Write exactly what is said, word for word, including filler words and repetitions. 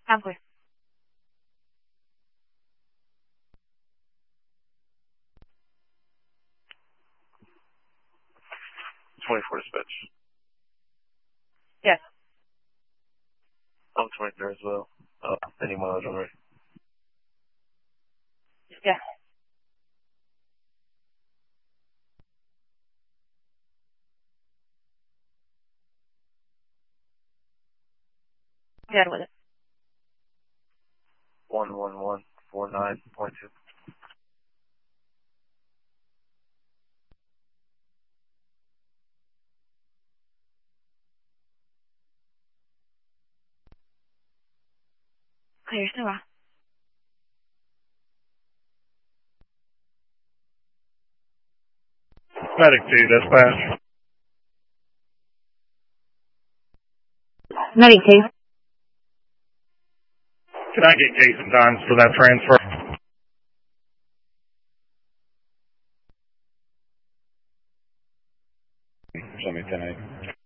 I'm clear. twenty-four dispatch. Yes. I'm twenty-three as well. Uh, any mileage already? Yeah. Good with it. One one one four nine point two. Clear, still on. Medic two, dispatch. Medic two. Can I get case and times for that transfer? Show me ten eight.